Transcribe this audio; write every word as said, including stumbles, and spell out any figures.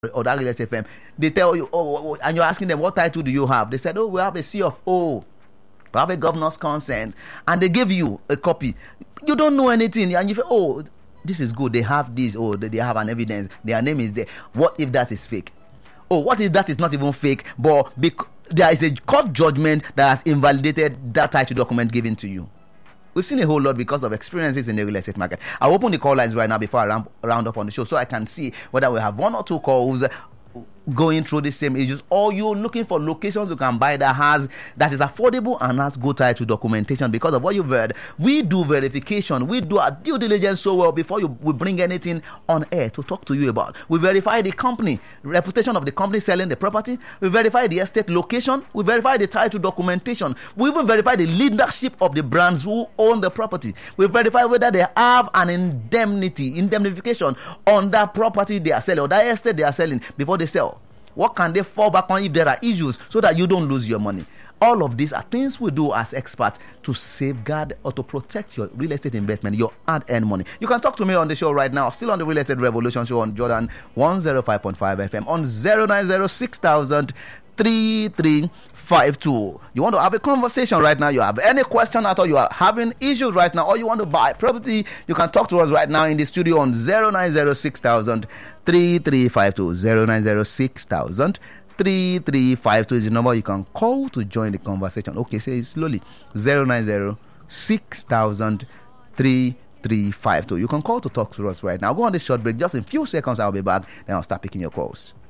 or that real estate firm, they tell you, oh, oh, oh, and you're asking them, what title do you have? They said, oh, we have a C of O, we have a governor's consent, and they give you a copy. You don't know anything, and you say, oh, this is good, they have this, oh, they have an evidence, their name is there. What if that is fake? Oh, what if that is not even fake, but bec- there is a court judgment that has invalidated that title document given to you? We've seen a whole lot because of experiences in the real estate market. I'll open the call lines right now before I round, round up on the show so I can see whether we have one or two calls going through the same issues, or you're looking for locations you can buy that has that is affordable and has good title documentation. Because of what you've heard, we do verification, we do our due diligence so well before you we bring anything on air to talk to you about. We verify the company, reputation of the company selling the property, we verify the estate location, we verify the title documentation, we even verify the leadership of the brands who own the property, we verify whether they have an indemnity indemnification on that property they are selling or that estate they are selling before they sell. What can they fall back on if there are issues so that you don't lose your money? All of these are things we do as experts to safeguard or to protect your real estate investment, your hard-earned money. You can talk to me on the show right now, still on the Real Estate Revolution show on Jordan one oh five point five F M on zero nine zero six thousand three three five two. You want to have a conversation right now, you have any question at all, you are having issues right now, or you want to buy property, you can talk to us right now in the studio on zero nine zero six thousand three three five two. zero nine zero six thousand three three five two is the number you can call to join the conversation. Okay, say it slowly. zero nine zero six thousand three three five two. You can call to talk to us right now. Go on this short break. Just in a few seconds, I'll be back. Then I'll start picking your calls.